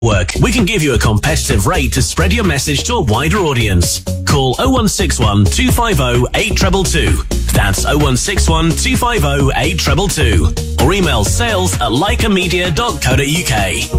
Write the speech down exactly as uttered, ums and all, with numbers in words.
Work. We can give you a competitive rate to spread your message to a wider audience. Call oh one six one, two five oh, eight two two two. That's oh one six one, two five oh, eight two two two. Or email sales at leica media dot co dot uk.